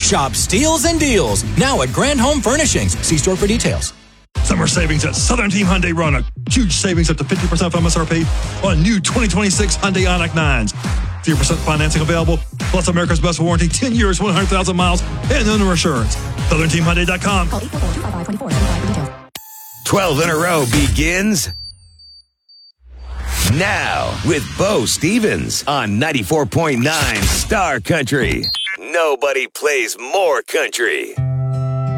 Shop steals and deals now at Grand Home Furnishings. See store for details. Summer savings at Southern Team Hyundai Roanoke. Huge savings up to 50% from MSRP on new 2026 Hyundai Ioniq 9s. 0% financing available, plus America's best warranty, 10 years, 100,000 miles, and owner assurance. SouthernTeamHyundai.com. Call 844-255-2475 for details. 12 in a row begins now with Bo Stevens on 94.9 Star Country. Nobody plays more country.